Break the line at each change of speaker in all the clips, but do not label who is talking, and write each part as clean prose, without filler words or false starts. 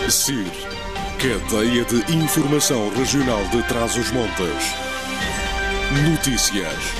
CIR, Cadeia de Informação Regional de Trás-os-Montes. Notícias.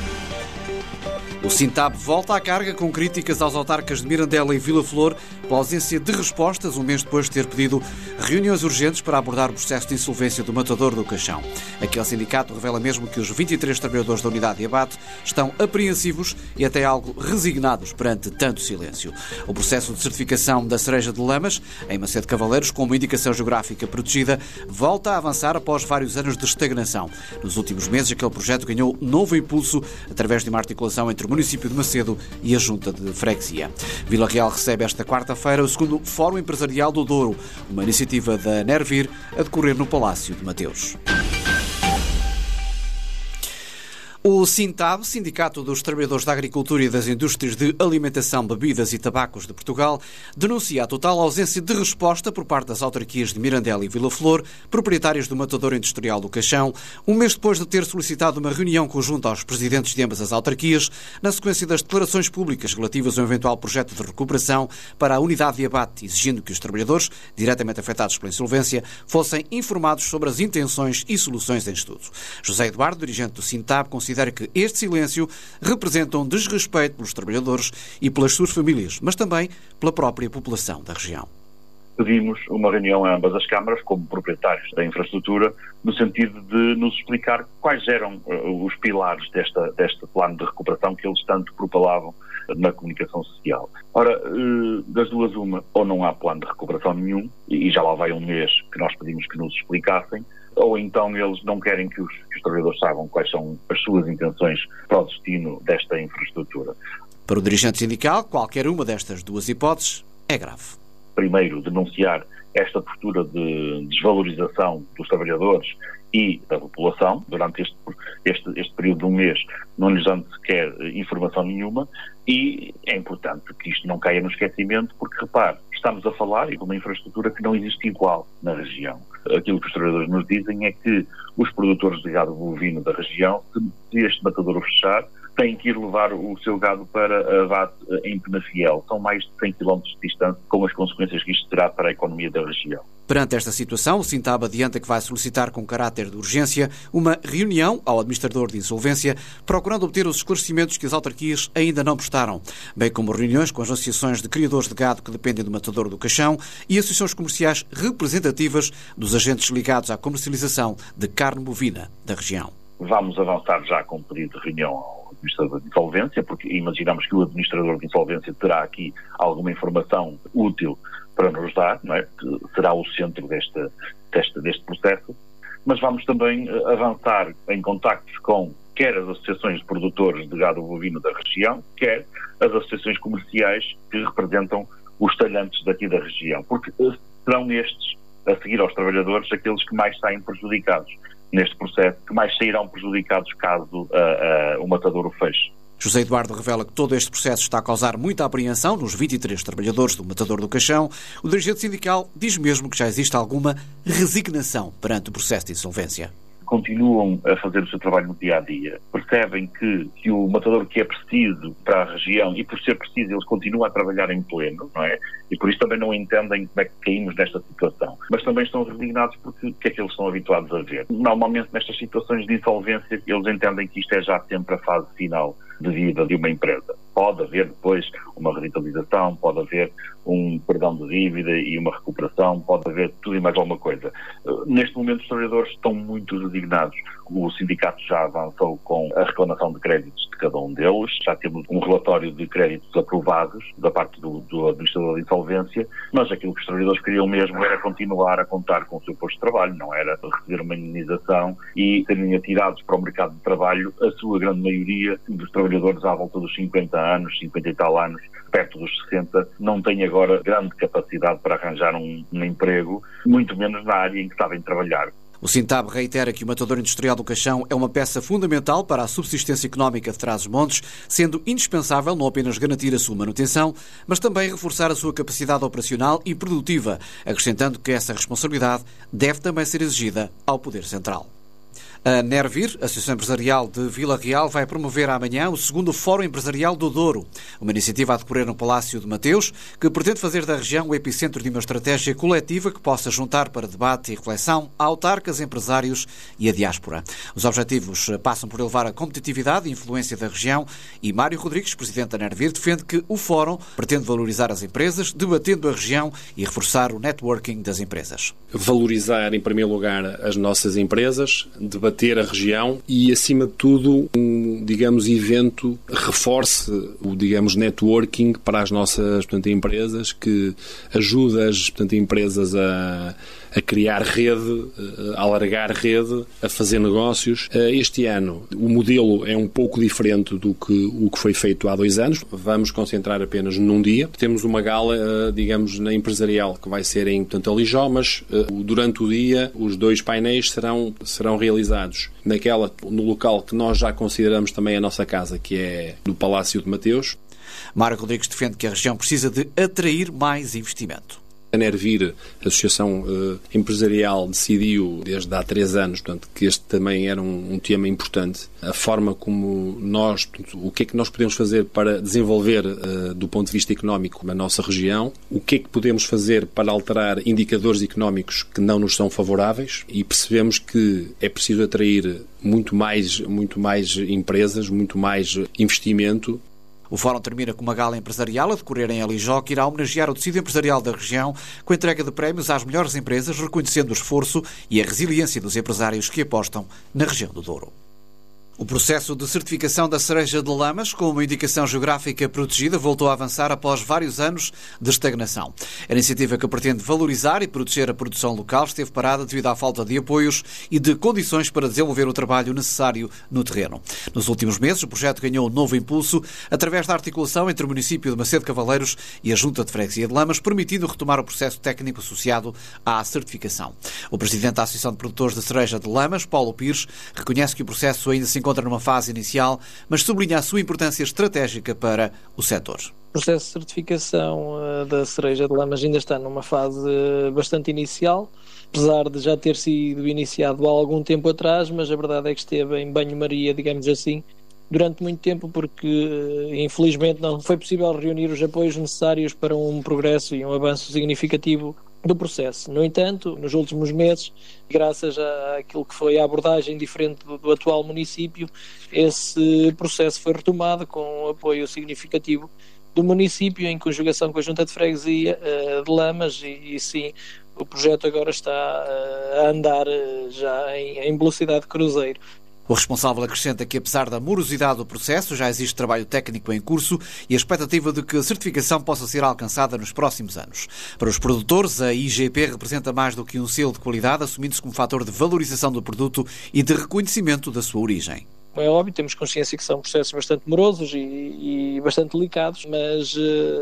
O Sintab volta à carga com críticas aos autarcas de Mirandela e Vila Flor pela ausência de respostas, um mês depois de ter pedido reuniões urgentes para abordar o processo de insolvência do Matador do Caixão. Aquele sindicato revela mesmo que os 23 trabalhadores da unidade de abate estão apreensivos e até algo resignados perante tanto silêncio. O processo de certificação da cereja de Lamas, em Macedo Cavaleiros, com uma indicação geográfica protegida, volta a avançar após vários anos de estagnação. Nos últimos meses, aquele projeto ganhou novo impulso através de uma articulação entre o município de Macedo e a Junta de Freguesia. Vila Real recebe esta quarta-feira o segundo Fórum Empresarial do Douro, uma iniciativa da Nervir a decorrer no Palácio de Mateus. O Sintab, Sindicato dos Trabalhadores da Agricultura e das Indústrias de Alimentação, Bebidas e Tabacos de Portugal, denuncia a total ausência de resposta por parte das autarquias de Mirandela e Vila Flor, proprietárias do Matador Industrial do Caixão, um mês depois de ter solicitado uma reunião conjunta aos presidentes de ambas as autarquias, na sequência das declarações públicas relativas a um eventual projeto de recuperação para a unidade de abate, exigindo que os trabalhadores, diretamente afetados pela insolvência, fossem informados sobre as intenções e soluções em estudo. José Eduardo, dirigente do Sintab, considera que este silêncio representa um desrespeito pelos trabalhadores e pelas suas famílias, mas também pela própria população da região.
Pedimos uma reunião a ambas as câmaras, como proprietários da infraestrutura, no sentido de nos explicar quais eram os pilares deste plano de recuperação que eles tanto propalavam na comunicação social. Ora, das duas uma, ou não há plano de recuperação nenhum, e já lá vai um mês que nós pedimos que nos explicassem, ou então eles não querem que os trabalhadores saibam quais são as suas intenções para o destino desta infraestrutura.
Para o dirigente sindical, qualquer uma destas duas hipóteses é grave.
Primeiro, denunciar esta postura de desvalorização dos trabalhadores e da população. Durante este período de um mês não lhes dando sequer informação nenhuma, e é importante que isto não caia no esquecimento, porque, repare, estamos a falar de uma infraestrutura que não existe igual na região. Aquilo que os trabalhadores nos dizem é que os produtores de gado bovino da região, se este matadouro fechar, têm que ir levar o seu gado para abate em Penafiel. São mais de 100 km de distância, com as consequências que isto terá para a economia da região.
Perante esta situação, o Sintab adianta que vai solicitar com caráter de urgência uma reunião ao administrador de insolvência, procurando obter os esclarecimentos que as autarquias ainda não prestaram, bem como reuniões com as associações de criadores de gado que dependem do Matador do Caixão e associações comerciais representativas dos agentes ligados à comercialização de carne bovina da região.
Vamos avançar já com o pedido de reunião ao administrador de insolvência, porque imaginamos que o administrador de insolvência terá aqui alguma informação útil para nos dar, não é? Que será o centro deste processo. Mas vamos também avançar em contactos com quer as associações de produtores de gado bovino da região, quer as associações comerciais que representam os talhantes daqui da região, porque serão estes, a seguir aos trabalhadores, aqueles que mais saem prejudicados neste processo, que mais sairão prejudicados caso o matadouro feche.
José Eduardo revela que todo este processo está a causar muita apreensão nos 23 trabalhadores do Matador do Caixão. O dirigente sindical diz mesmo que já existe alguma resignação perante o processo de insolvência.
Continuam a fazer o seu trabalho no dia-a-dia. Percebem que o matador que é preciso para a região, e por ser preciso eles continuam a trabalhar em pleno, não é? E por isso também não entendem como é que caímos nesta situação. Mas também estão resignados porque o que é que eles estão habituados a ver. Normalmente nestas situações de insolvência eles entendem que isto é já sempre a fase final de vida de uma empresa. Pode haver depois uma revitalização, pode haver um perdão de dívida e uma recuperação, pode haver tudo e mais alguma coisa. Neste momento os trabalhadores estão muito resignados. O sindicato já avançou com a reclamação de créditos de cada um deles, já temos um relatório de créditos aprovados da parte do administrador de insolvência, mas aquilo que os trabalhadores queriam mesmo era continuar a contar com o seu posto de trabalho, não era receber uma indenização e serem atirados para o mercado de trabalho, a sua grande maioria dos trabalhadores à volta dos 50 anos, 50 e tal anos, perto dos 60, não têm agora grande capacidade para arranjar um emprego, muito menos na área em que sabem trabalhar.
O Sintab reitera que o Matador Industrial do Caixão é uma peça fundamental para a subsistência económica de Trás-os-Montes, sendo indispensável não apenas garantir a sua manutenção, mas também reforçar a sua capacidade operacional e produtiva, acrescentando que essa responsabilidade deve também ser exigida ao Poder Central. A Nervir, Associação Empresarial de Vila Real, vai promover amanhã o segundo Fórum Empresarial do Douro, uma iniciativa a decorrer no Palácio de Mateus, que pretende fazer da região o epicentro de uma estratégia coletiva que possa juntar para debate e reflexão autarcas, empresários e a diáspora. Os objetivos passam por elevar a competitividade e influência da região e Mário Rodrigues, presidente da Nervir, defende que o Fórum pretende valorizar as empresas, debatendo a região e reforçar o networking das empresas.
Valorizar, em primeiro lugar, as nossas empresas, debater a região e, acima de tudo, evento reforce o, networking para as nossas, empresas, que ajuda as, empresas a criar rede, a alargar rede, a fazer negócios. Este ano o modelo é um pouco diferente do que o que foi feito há 2 anos. Vamos concentrar apenas num dia. Temos uma gala, na empresarial, que vai ser em Alijó, mas durante o dia os 2 painéis serão realizados no local que nós já consideramos também a nossa casa, que é do Palácio de Mateus.
Mário Rodrigues defende que a região precisa de atrair mais investimento.
A Nervir, a Associação Empresarial, decidiu desde há 3 anos, que este também era um tema importante. A forma como o que é que nós podemos fazer para desenvolver do ponto de vista económico a nossa região, o que é que podemos fazer para alterar indicadores económicos que não nos são favoráveis, e percebemos que é preciso atrair muito mais empresas, muito mais investimento.
O Fórum termina com uma gala empresarial a decorrer em Alijó, que irá homenagear o tecido empresarial da região com a entrega de prémios às melhores empresas, reconhecendo o esforço e a resiliência dos empresários que apostam na região do Douro. O processo de certificação da cereja de Lamas, com uma indicação geográfica protegida, voltou a avançar após vários anos de estagnação. A iniciativa, que pretende valorizar e proteger a produção local, esteve parada devido à falta de apoios e de condições para desenvolver o trabalho necessário no terreno. Nos últimos meses, o projeto ganhou um novo impulso através da articulação entre o município de Macedo Cavaleiros e a Junta de Freguesia de Lamas, permitindo retomar o processo técnico associado à certificação. O presidente da Associação de Produtores de Cereja de Lamas, Paulo Pires, reconhece que o processo ainda se encontra numa fase inicial, mas sublinha a sua importância estratégica para o setor.
O processo de certificação da cereja de Lamas ainda está numa fase bastante inicial, apesar de já ter sido iniciado há algum tempo atrás, mas a verdade é que esteve em banho-maria, digamos assim, durante muito tempo, porque infelizmente não foi possível reunir os apoios necessários para um progresso e um avanço significativo do processo. No entanto, nos últimos meses, graças àquilo que foi a abordagem diferente do atual município, esse processo foi retomado com um apoio significativo do município, em conjugação com a Junta de Freguesia de Lamas, e sim, o projeto agora está a andar já em velocidade de cruzeiro.
O responsável acrescenta que, apesar da morosidade do processo, já existe trabalho técnico em curso e a expectativa de que a certificação possa ser alcançada nos próximos anos. Para os produtores, a IGP representa mais do que um selo de qualidade, assumindo-se como fator de valorização do produto e de reconhecimento da sua origem.
É óbvio, temos consciência que são processos bastante morosos e bastante delicados, mas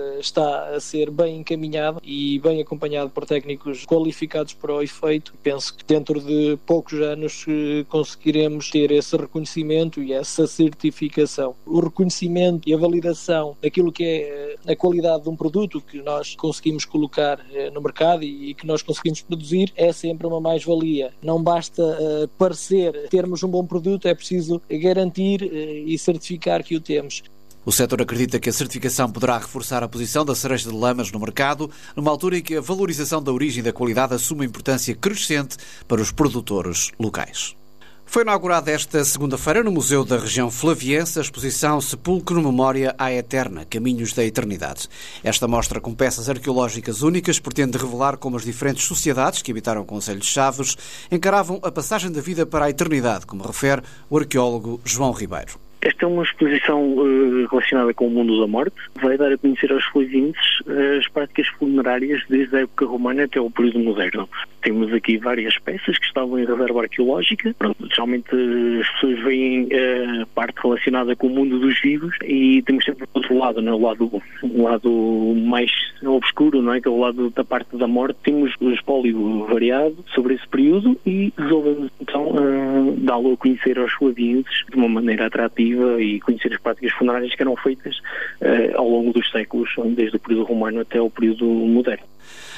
está a ser bem encaminhado e bem acompanhado por técnicos qualificados para o efeito. Penso que dentro de poucos anos conseguiremos ter esse reconhecimento e essa certificação. O reconhecimento e a validação daquilo que é a qualidade de um produto que nós conseguimos colocar no mercado e que nós conseguimos produzir é sempre uma mais-valia. Não basta parecer termos um bom produto, é preciso garantir e certificar que o temos.
O setor acredita que a certificação poderá reforçar a posição da cereja de Lamas no mercado, numa altura em que a valorização da origem e da qualidade assume importância crescente para os produtores locais. Foi inaugurada esta segunda-feira no Museu da Região Flaviense a exposição Sepulcro Memória à Eterna, Caminhos da Eternidade. Esta mostra com peças arqueológicas únicas pretende revelar como as diferentes sociedades que habitaram o concelho de Chaves encaravam a passagem da vida para a eternidade, como refere o arqueólogo João Ribeiro.
Esta é uma exposição relacionada com o mundo da morte. Vai dar a conhecer aos fluidenses as práticas funerárias desde a época romana até o período moderno. Temos aqui várias peças que estavam em reserva arqueológica. Geralmente as pessoas veem a parte relacionada com o mundo dos vivos e temos sempre o outro lado, né? o lado mais obscuro, não é? Que é o lado da parte da morte. Temos um espólio variado sobre esse período e resolvemos então dá-lo a conhecer aos flavienses de uma maneira atrativa e conhecer as práticas funerárias que eram feitas ao longo dos séculos, desde o período romano até o período moderno.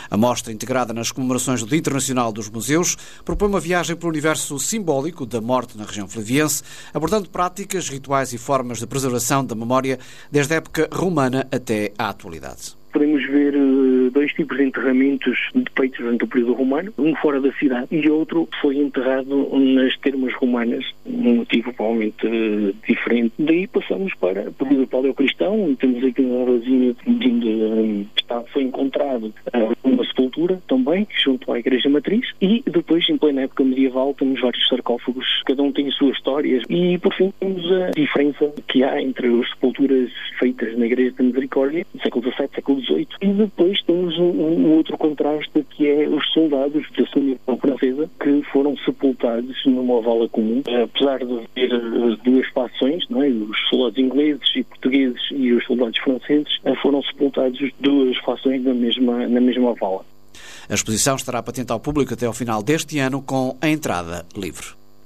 A mostra, integrada nas comemorações do Dia Internacional dos Museus, propõe uma viagem pelo universo simbólico da morte na região flaviense, abordando práticas, rituais e formas de preservação da memória desde a época romana até à atualidade.
Podemos ver dois tipos de enterramentos feitos durante o período romano, um fora da cidade e outro foi enterrado nas termas romanas, um motivo provavelmente diferente. Daí passamos para o período paleocristão, temos aqui uma vasinha onde foi encontrado uma sepultura também, junto à Igreja Matriz, e depois, em plena época medieval, temos vários sarcófagos, cada um tem as suas histórias, e por fim temos a diferença que há entre as sepulturas feitas na Igreja da Misericórdia, do século XVII, século XVIII, e depois temos um outro contraste que é os soldados da Segunda Guerra Francesa que foram sepultados numa vala comum, apesar de haver duas fações, não é? Os soldados ingleses e portugueses e os soldados franceses foram sepultados duas fações na mesma vala.
A exposição estará patente ao público até ao final deste ano com a entrada livre.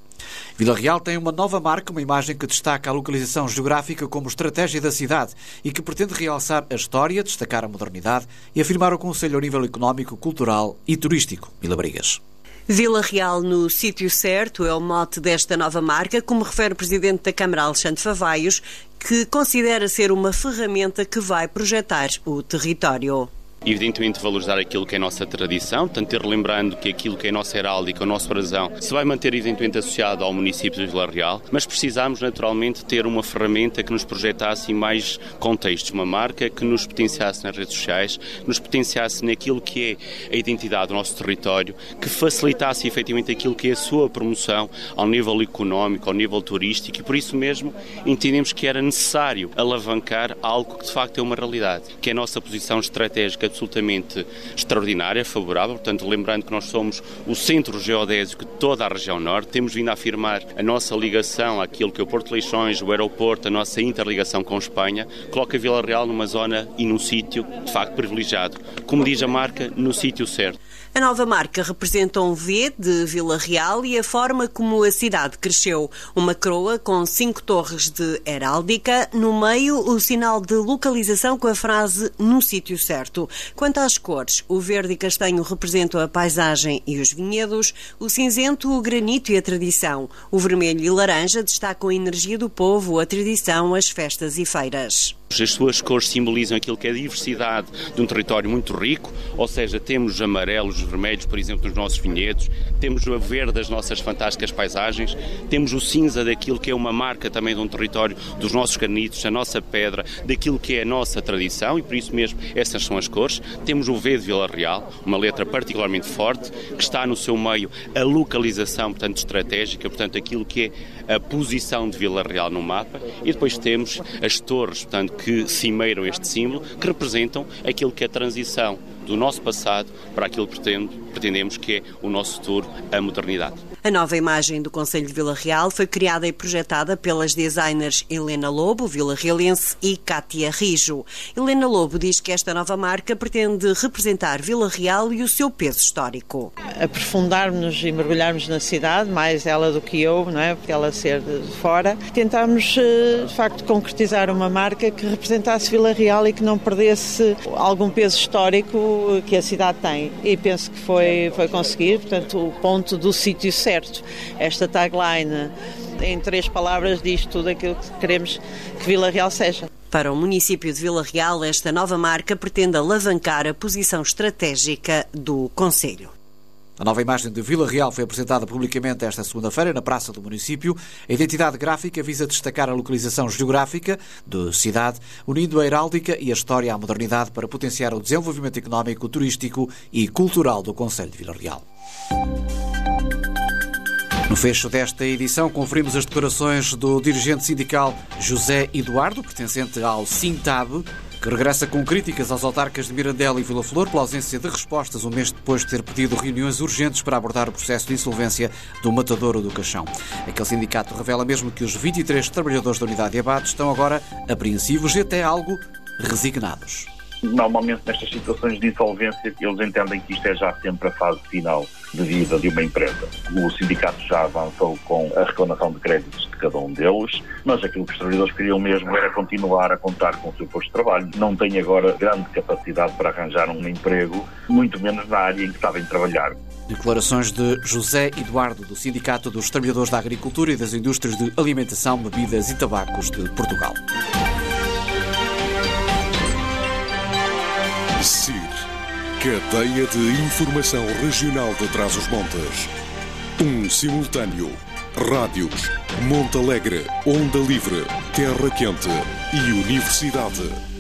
Vila Real tem uma nova marca, uma imagem que destaca a localização geográfica como estratégia da cidade e que pretende realçar a história, destacar a modernidade e afirmar o concelho ao nível económico, cultural e turístico. Mila Brigas.
Vila Real no sítio certo é o mote desta nova marca, como refere o Presidente da Câmara, Alexandre Favaios, que considera ser uma ferramenta que vai projetar o território.
Evidentemente valorizar aquilo que é a nossa tradição, portanto ter lembrando que aquilo que é a nossa heráldica, o nosso brasão, se vai manter evidentemente associado ao município de Vila Real, mas precisamos naturalmente ter uma ferramenta que nos projetasse em mais contextos, uma marca que nos potenciasse nas redes sociais, que nos potenciasse naquilo que é a identidade do nosso território, que facilitasse efetivamente aquilo que é a sua promoção ao nível económico, ao nível turístico, e por isso mesmo entendemos que era necessário alavancar algo que de facto é uma realidade, que é a nossa posição estratégica absolutamente extraordinária, favorável, portanto lembrando que nós somos o centro geodésico de toda a região norte, temos vindo a afirmar a nossa ligação àquilo que é o Porto de Leixões, o aeroporto, a nossa interligação com Espanha, coloca Vila Real numa zona e num sítio de facto privilegiado, como diz a marca, no sítio certo.
A nova marca representa um V de Vila Real e a forma como a cidade cresceu. Uma coroa com 5 torres de heráldica, no meio o sinal de localização com a frase "no sítio certo". Quanto às cores, o verde e castanho representam a paisagem e os vinhedos, o cinzento, o granito e a tradição. O vermelho e laranja destacam a energia do povo, a tradição, as festas e feiras.
As suas cores simbolizam aquilo que é a diversidade de um território muito rico, ou seja, temos amarelos, vermelhos, por exemplo, nos nossos vinhedos, temos o verde das nossas fantásticas paisagens, temos o cinza daquilo que é uma marca também de um território, dos nossos granitos, a nossa pedra, daquilo que é a nossa tradição, e por isso mesmo essas são as cores. Temos o V de Vila Real, uma letra particularmente forte, que está no seu meio a localização, portanto, estratégica, portanto, aquilo que é a posição de Vila Real no mapa, e depois temos as torres, portanto, que cimeiram este símbolo, que representam aquilo que é a transição do nosso passado para aquilo que pretendemos que é o nosso futuro, a modernidade.
A nova imagem do Concelho de Vila Real foi criada e projetada pelas designers Helena Lobo, vilarrealense, e Cátia Rijo. Helena Lobo diz que esta nova marca pretende representar Vila Real e o seu peso histórico.
Aprofundarmos e mergulharmos na cidade, mais ela do que eu, não é? Porque ela ser de fora. Tentámos, de facto, concretizar uma marca que representasse Vila Real e que não perdesse algum peso histórico que a cidade tem. E penso que foi conseguir, portanto, o ponto do sítio certo. Esta tagline, em 3 palavras, diz tudo aquilo que queremos que Vila Real seja.
Para o município de Vila Real, esta nova marca pretende alavancar a posição estratégica do concelho.
A nova imagem de Vila Real foi apresentada publicamente esta segunda-feira na Praça do Município. A identidade gráfica visa destacar a localização geográfica da cidade, unindo a heráldica e a história à modernidade para potenciar o desenvolvimento económico, turístico e cultural do concelho de Vila Real. No fecho desta edição, conferimos as declarações do dirigente sindical José Eduardo, pertencente ao Sintab, que regressa com críticas aos autarcas de Mirandela e Vila Flor pela ausência de respostas um mês depois de ter pedido reuniões urgentes para abordar o processo de insolvência do Matadouro do Caixão. Aquele sindicato revela mesmo que os 23 trabalhadores da unidade de abate estão agora apreensivos e até algo resignados.
Normalmente, nestas situações de insolvência, eles entendem que isto é já sempre a fase final de vida de uma empresa. O sindicato já avançou com a reclamação de créditos de cada um deles, mas aquilo que os trabalhadores queriam mesmo era continuar a contar com o seu posto de trabalho. Não têm agora grande capacidade para arranjar um emprego, muito menos na área em que sabem trabalhar.
Declarações de José Eduardo, do Sindicato dos Trabalhadores da Agricultura e das Indústrias de Alimentação, Bebidas e Tabacos de Portugal.
CIR, Cadeia de Informação Regional de Trás-os-Montes. Simultâneo. Rádios Monte Alegre, Onda Livre, Terra Quente e Universidade.